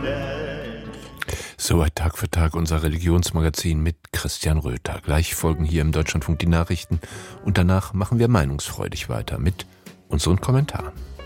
Soweit Tag für Tag unser Religionsmagazin mit Christian Röther. Gleich folgen hier im Deutschlandfunk die Nachrichten und danach machen wir meinungsfreudig weiter mit unseren Kommentaren.